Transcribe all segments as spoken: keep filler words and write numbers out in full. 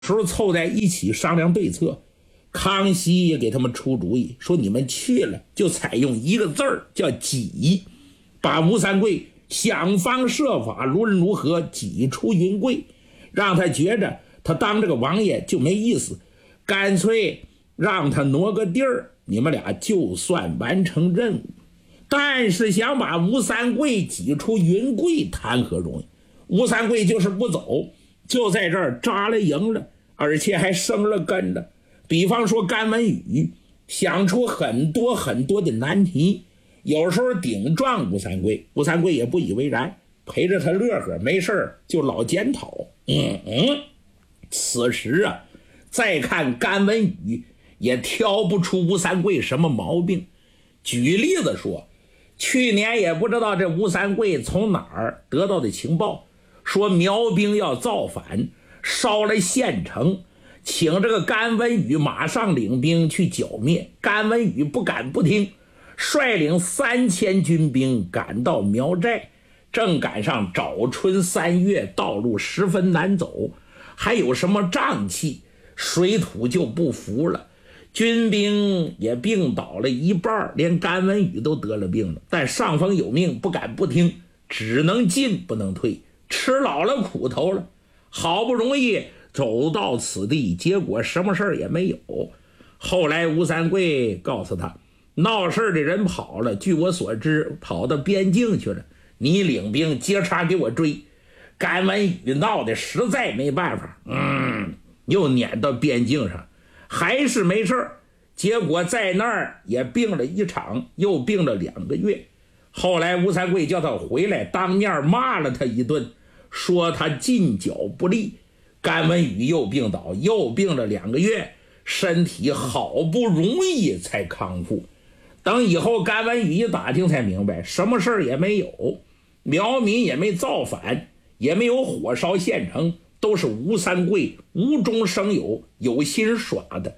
时候凑在一起商量对策。康熙也给他们出主意，说你们去了就采用一个字儿叫挤，把吴三桂想方设法无论如何挤出云贵，让他觉着他当这个王爷就没意思，干脆让他挪个地儿，你们俩就算完成任务。但是想把吴三桂挤出云贵谈何容易，吴三桂就是不走，就在这儿扎了营了，而且还生了根了。比方说甘文宇想出很多很多的难题，有时候顶撞吴三桂，吴三桂也不以为然，陪着他乐呵，没事就老检讨。嗯嗯，此时啊，再看甘文宇也挑不出吴三桂什么毛病。举例子说，去年也不知道这吴三桂从哪儿得到的情报，说苗兵要造反，烧了县城，请这个甘文宇马上领兵去剿灭。甘文宇不敢不听，率领三千军兵赶到苗寨，正赶上早春三月，道路十分难走，还有什么瘴气，水土就不服了，军兵也病倒了一半，连甘文宇都得了病了。但上峰有命，不敢不听，只能进不能退，吃老了苦头了。好不容易走到此地，结果什么事儿也没有。后来吴三桂告诉他，闹事的人跑了，据我所知跑到边境去了，你领兵接茬给我追。甘文宇闹得实在没办法，嗯，又撵到边境上，还是没事儿。结果在那儿也病了一场，又病了两个月。后来吴三桂叫他回来，当面骂了他一顿，说他进剿不利。甘文宇又病倒，又病了两个月，身体好不容易才康复。等以后甘文宇一打听才明白，什么事儿也没有，苗民也没造反，也没有火烧县城，都是吴三桂无中生有，有心耍的。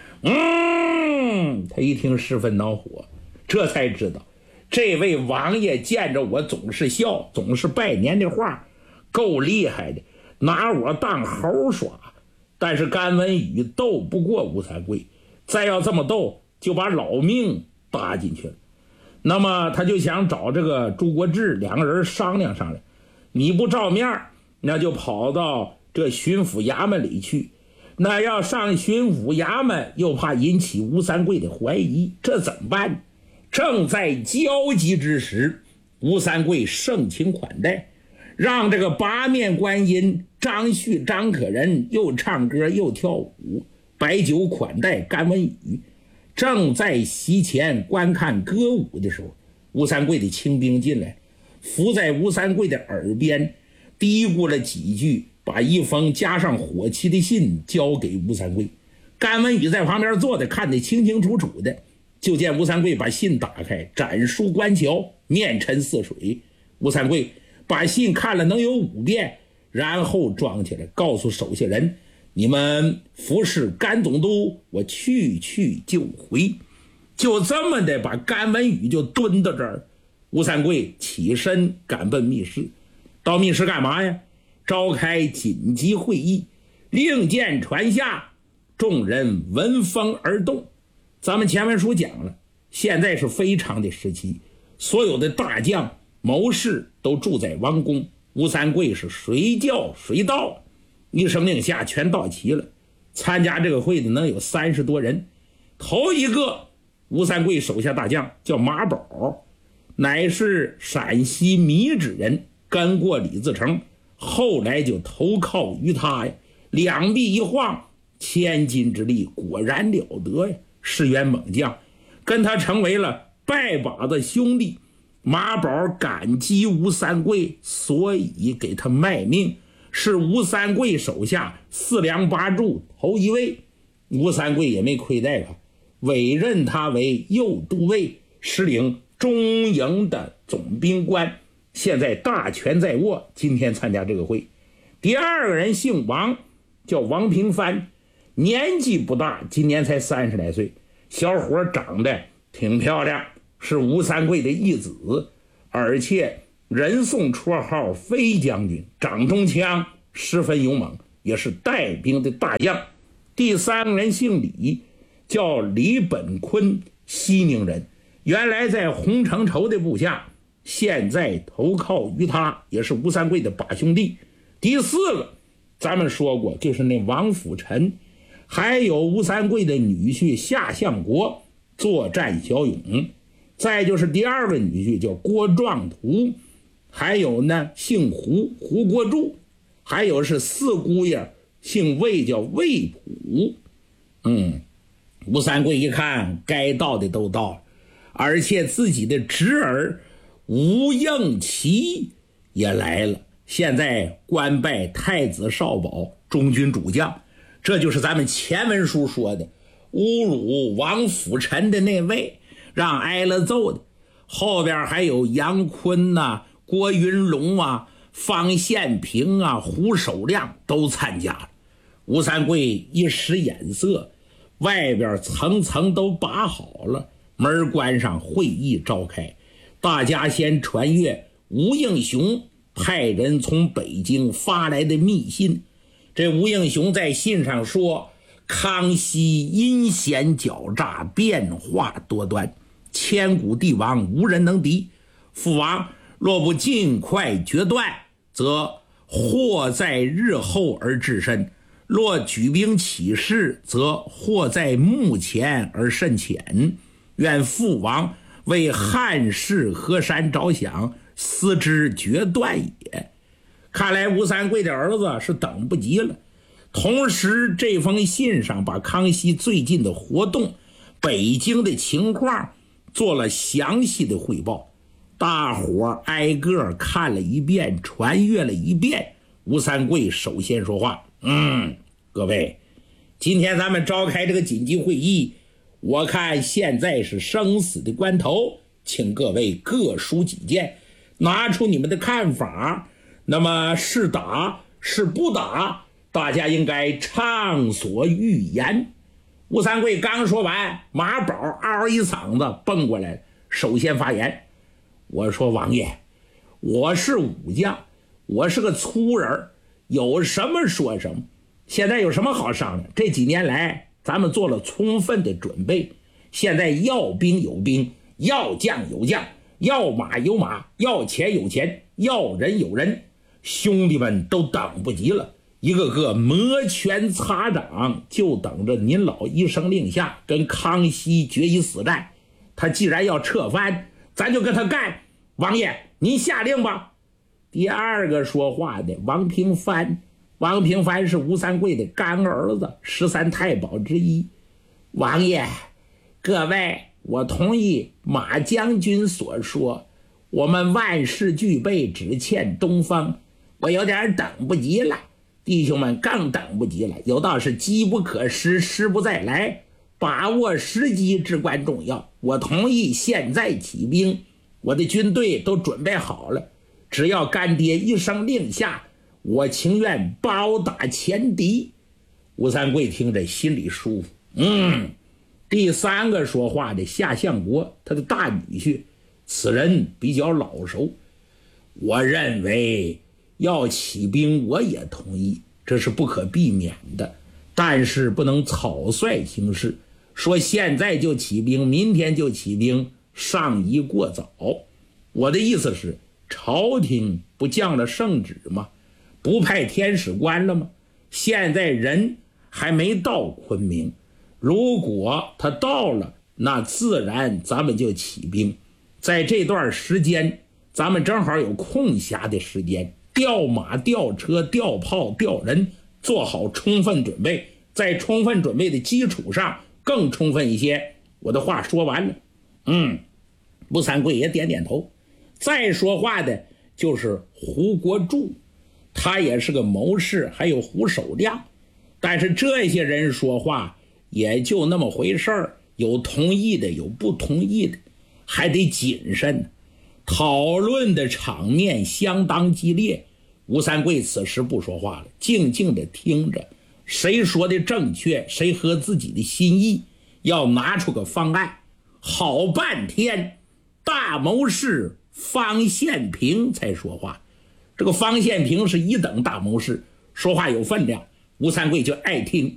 嗯，他一听十分恼火，这才知道这位王爷见着我总是笑，总是拜年的话，够厉害的，拿我当猴耍。但是甘文宇斗不过吴三桂，再要这么斗就把老命搭进去了。那么他就想找这个朱国治，两个人商量商量，你不照面，那就跑到这巡抚衙门里去，那要上巡抚衙门又怕引起吴三桂的怀疑，这怎么办？正在焦急之时，吴三桂盛情款待，让这个八面观音张旭、张可人又唱歌又跳舞，摆酒款待甘文宇。正在席前观看歌舞的时候，吴三桂的清兵进来，伏在吴三桂的耳边嘀咕了几句，把一封加上火漆的信交给吴三桂。甘文宇在旁边坐着，看得清清楚楚的，就见吴三桂把信打开，展书观瞧，面沉似水。吴三桂把信看了能有五遍，然后装起来，告诉手下人，你们服侍甘总督，我去去就回。就这么的把甘文宇就蹲到这儿。吴三桂起身赶奔密室。到密室干嘛呀？召开紧急会议，令箭传下，众人闻风而动。咱们前文书讲了，现在是非常的时期，所有的大将谋士都住在王宫，吴三桂是随叫随到，一声令下全到齐了。参加这个会的能有三十多人。头一个吴三桂手下大将叫马宝，乃是陕西米脂人，跟过李自成，后来就投靠于他呀。两臂一晃，千斤之力果然了得呀，是员猛将，跟他成为了拜把子兄弟。马宝感激吴三桂，所以给他卖命，是吴三桂手下四梁八柱头一位。吴三桂也没亏待他，委任他为右都尉，实领中营的总兵官，现在大权在握，今天参加这个会。第二个人姓王，叫王平藩，年纪不大，今年才三十来岁，小伙长得挺漂亮，是吴三桂的义子，而且人送绰号飞将军，掌中枪十分勇猛， 也是带兵的大将。第三个人姓李，叫李本坤，西宁人，原来在洪承畴的部下，现在投靠于他，也是吴三桂的把兄弟。第四个咱们说过，就是那王辅臣，还有吴三桂的女婿夏相国作战骁勇，再就是第二个女婿叫郭壮图，还有呢姓胡，胡国柱，还有是四姑爷姓魏，叫魏普。嗯，吴三桂一看该到的都到了，而且自己的侄儿吴应奇也来了，现在官拜太子少保、中军主将。这就是咱们前文书说的侮辱王辅臣的那位，让挨了揍的。后边还有杨坤呐、啊、郭云龙啊、方宪平啊、胡守亮都参加了。吴三桂一使眼色，外边层层都把好了，门关上，会议召开。大家先传阅吴应熊派人从北京发来的密信。这吴应熊在信上说，康熙阴险狡诈，变化多端，千古帝王无人能敌。父王若不尽快决断，则祸在日后而至深，若举兵起事，则祸在目前而甚浅。愿父王为汉室河山着想，思之决断也。看来吴三桂的儿子是等不及了。同时这封信上把康熙最近的活动、北京的情况做了详细的汇报，大伙挨个看了一遍，传阅了一遍。吴三桂首先说话，嗯，各位，今天咱们召开这个紧急会议，我看现在是生死的关头，请各位各抒己见，拿出你们的看法。那么是打是不打，大家应该畅所欲言。吴三桂刚说完，马宝嗷一嗓子蹦过来，首先发言。我说王爷，我是武将，我是个粗人，有什么说什么，现在有什么好商量？这几年来咱们做了充分的准备，现在要兵有兵，要将有将，要马有马，要钱有钱，要人有人，兄弟们都等不及了，一个个摩拳擦掌，就等着您老一声令下，跟康熙决一死战。他既然要撤藩，咱就跟他干。王爷，您下令吧。第二个说话的王平藩，王平藩是吴三桂的干儿子，十三太保之一。王爷，各位，我同意马将军所说，我们万事俱备，只欠东风。我有点等不及了，弟兄们更等不及了。有道是机不可失，失不再来，把握时机至关重要。我同意现在起兵，我的军队都准备好了，只要干爹一声令下，我情愿包打前敌。吴三桂听着心里舒服。嗯，第三个说话的夏相国，他的大女婿，此人比较老熟，我认为要起兵我也同意，这是不可避免的，但是不能草率行事，说现在就起兵，明天就起兵，尚宜过早。我的意思是，朝廷不降了圣旨吗？不派天使官了吗？现在人还没到昆明，如果他到了，那自然咱们就起兵。在这段时间，咱们正好有空暇的时间，调马调车调炮调人，做好充分准备，在充分准备的基础上更充分一些。我的话说完了。嗯，吴三桂也点点头。再说话的就是胡国柱，他也是个谋士，还有胡守亮，但是这些人说话也就那么回事儿，有同意的，有不同意的，还得谨慎。讨论的场面相当激烈，吴三桂此时不说话了，静静地听着，谁说的正确，谁合自己的心意，要拿出个方案。好半天，大谋士方宪平才说话。这个方宪平是一等大谋士，说话有分量， 吴三桂就爱听